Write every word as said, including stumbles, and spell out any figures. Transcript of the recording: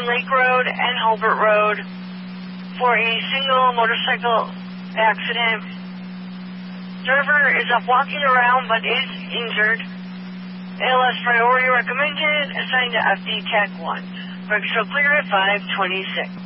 Indian Lake Road and Hulbert Road for a single motorcycle accident. Driver is up walking around but is injured. A L S priority recommended, assigned to F D Tech one. Register clear at five twenty-six.